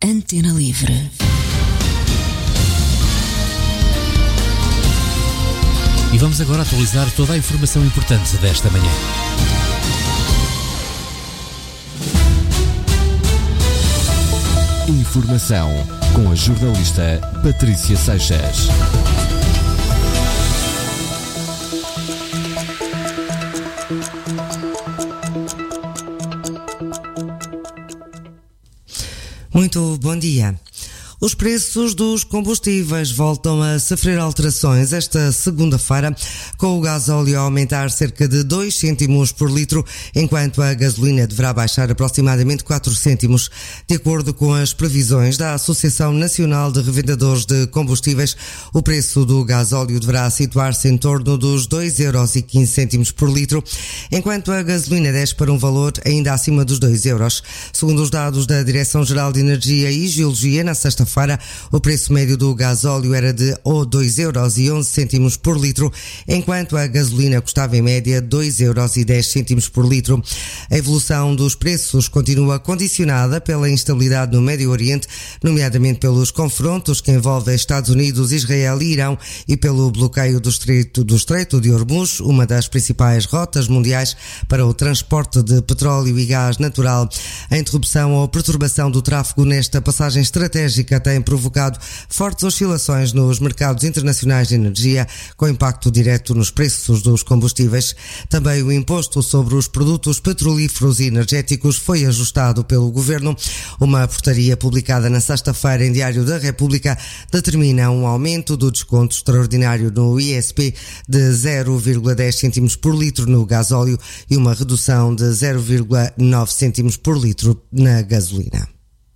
Antena Livre. E vamos agora atualizar toda a informação importante desta manhã. Informação com a jornalista Patrícia Seixas. Muito bom dia. Os preços dos combustíveis voltam a sofrer alterações esta segunda-feira, com o gasóleo a aumentar cerca de 2 cêntimos por litro, enquanto a gasolina deverá baixar aproximadamente 4 cêntimos. De acordo com as previsões da Associação Nacional de Revendedores de Combustíveis, o preço do gasóleo deverá situar-se em torno dos 2,15 € por litro, enquanto a gasolina desce para um valor ainda acima dos 2 euros. Segundo os dados da Direção-Geral de Energia e Geologia, na sexta-feira, o preço médio do gasóleo era de 2,11 € por litro, enquanto a gasolina custava em média 2,10 € por litro. A evolução dos preços continua condicionada pela instabilidade no Médio Oriente, nomeadamente pelos confrontos que envolvem Estados Unidos, Israel e Irão, e pelo bloqueio do Estreito de Hormuz, uma das principais rotas mundiais para o transporte de petróleo e gás natural. A interrupção ou perturbação do tráfego nesta passagem estratégica tem provocado fortes oscilações nos mercados internacionais de energia, com impacto direto nos preços dos combustíveis. Também o imposto sobre os produtos petrolíferos e energéticos foi ajustado pelo Governo. Uma portaria publicada na sexta-feira em Diário da República determina um aumento do desconto extraordinário no ISP de 0,10 cêntimos por litro no gasóleo e uma redução de 0,9 cêntimos por litro na gasolina.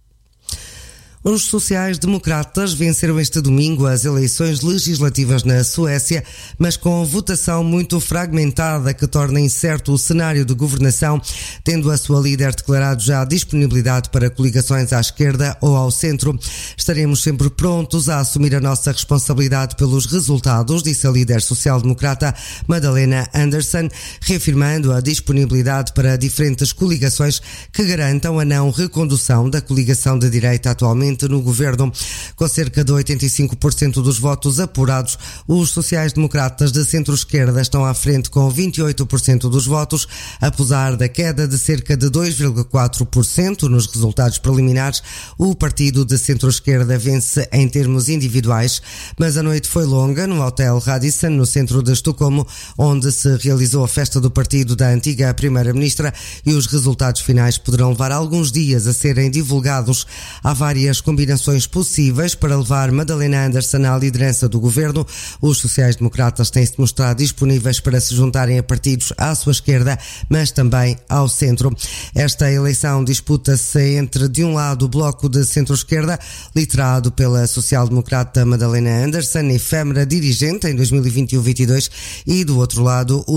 Os sociais-democratas venceram este domingo as eleições legislativas na Suécia, mas com votação muito fragmentada que torna incerto o cenário de governação, tendo a sua líder declarado já a disponibilidade para coligações à esquerda ou ao centro. Estaremos sempre prontos a assumir a nossa responsabilidade pelos resultados, disse a líder social-democrata Magdalena Andersson, reafirmando a disponibilidade para diferentes coligações que garantam a não recondução da coligação de direita atualmente no governo. Com cerca de 85% dos votos apurados, os sociais-democratas de centro-esquerda estão à frente com 28% dos votos, apesar da queda de cerca de 2,4% nos resultados preliminares. O partido de centro-esquerda vence em termos individuais, mas a noite foi longa no Hotel Radisson, no centro de Estocolmo, onde se realizou a festa do partido da antiga primeira-ministra, e os resultados finais poderão levar alguns dias a serem divulgados. Há várias combinações possíveis para levar Magdalena Andersson à liderança do governo. Os sociais-democratas têm-se mostrado disponíveis para se juntarem a partidos à sua esquerda, mas também ao centro. Esta eleição disputa-se entre, de um lado, o bloco de centro-esquerda, liderado pela social-democrata Magdalena Andersson, efêmera dirigente em 2021-22, e do outro lado, o